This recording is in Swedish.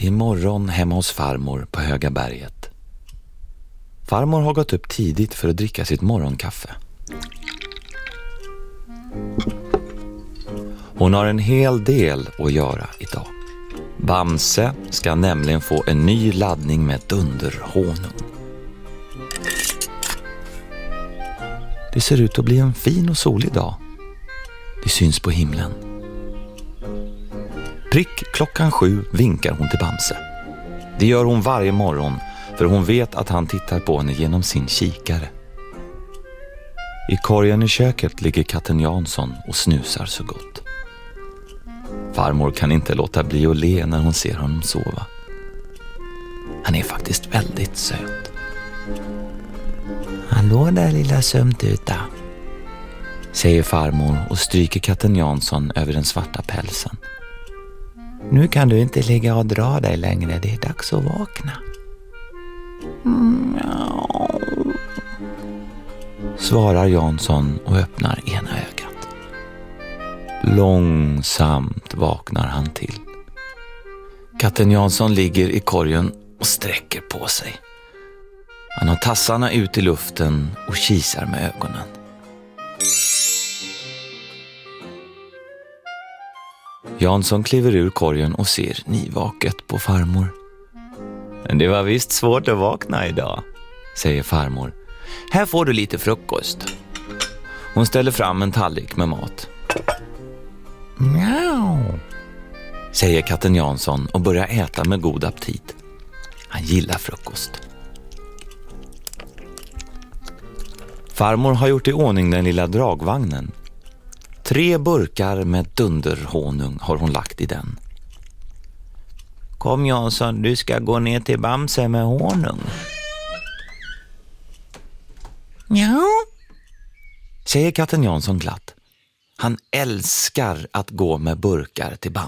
Det är morgon hemma hos farmor på Höga berget. Farmor har gått upp tidigt för att dricka sitt morgonkaffe. Hon har en hel del att göra idag. Bamse ska nämligen få en ny laddning med dunderhonung. Det ser ut att bli en fin och solig dag. Det syns på himlen. Prick 7:00 vinkar hon till Bamse. Det gör hon varje morgon för hon vet att han tittar på henne genom sin kikare. I korgen i köket ligger katten Jansson och snusar så gott. Farmor kan inte låta bli att le när hon ser honom sova. Han är faktiskt väldigt söt. Hallå där lilla sömntuta, säger farmor och stryker katten Jansson över den svarta pälsen. Nu kan du inte ligga och dra dig längre, det är dags att vakna. Svarar Jansson och öppnar ena ögat. Långsamt vaknar han till. Katten Jansson ligger i korgen och sträcker på sig. Han har tassarna ut i luften och kisar med ögonen. Jansson kliver ur korgen och ser nyvaket på farmor. Men det var visst svårt att vakna idag, säger farmor. Här får du lite frukost. Hon ställer fram en tallrik med mat. Mjau, säger katten Jansson och börjar äta med god aptit. Han gillar frukost. Farmor har gjort i ordning den lilla dragvagnen. 3 burkar med dunderhonung har hon lagt i den. Kom Jansson, du ska gå ner till Bamse med honung. Ja, säger katten Jansson glatt. Han älskar att gå med burkar till Bamse.